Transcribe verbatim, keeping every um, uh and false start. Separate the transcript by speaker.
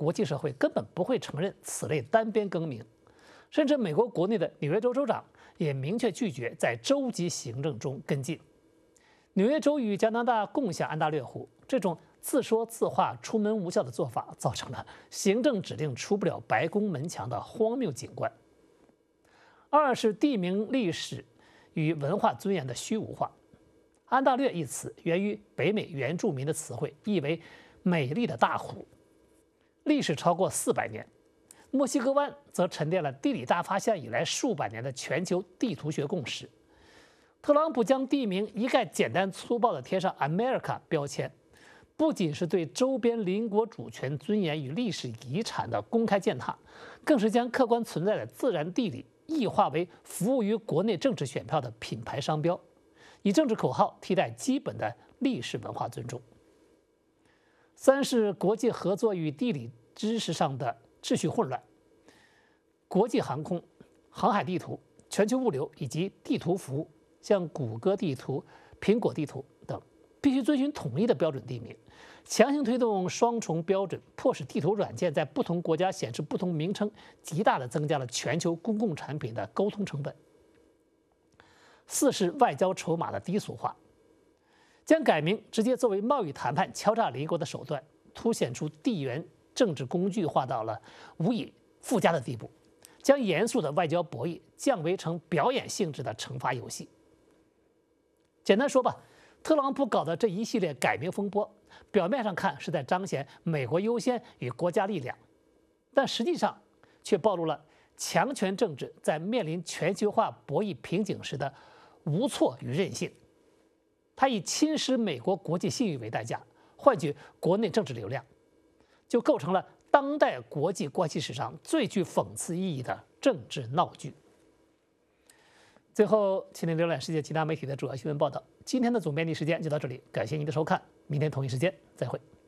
Speaker 1: 国际社会根本不会承认此类单边更名，甚至美国国内的纽约州州长也明确拒绝在州级行政中跟进。纽约州与加拿大共享安大略湖，这种自说自话、出门无效的做法，造成了行政指令出不了白宫门墙的荒谬景观。二是地名历史与文化尊严的虚无化。安大略一词源于北美原住民的词汇，意为美丽的大湖，历史超过四百年。墨西哥湾则沉淀了地理大发现以来数百年的全球地图学共识。特朗普将地名一概简单粗暴地贴上 America 标签，不仅是对周边邻国主权尊严与历史遗产的公开践踏，更是将客观存在的自然地理异化为服务于国内政治选票的品牌商标，以政治口号替代基本的历史文化尊重。三是国际合作与地理知识上的秩序混乱。国际航空、航海地图、全球物流以及地图服务，像谷歌地图、苹果地图等，必须遵循统一的标准地名，强行推动双重标准，迫使地图软件在不同国家显示不同名称，极大地增加了全球公共产品的沟通成本。四是外交筹码的低俗化，将改名直接作为贸易谈判敲诈邻国的手段，凸显出地缘政治工具化到了无以复加的地步，将严肃的外交博弈降为成表演性质的惩罚游戏。简单说吧，特朗普搞的这一系列改名风波，表面上看是在彰显美国优先与国家力量，但实际上却暴露了强权政治在面临全球化博弈瓶颈时的无措与任性。他以侵蚀美国国际信誉为代价，换取国内政治流量，就构成了当代国际关系史上最具讽刺意义的政治闹剧。最后，请您浏览世界其他媒体的主要新闻报道。今天的总编辑时间就到这里，感谢您的收看，明天同一时间再会。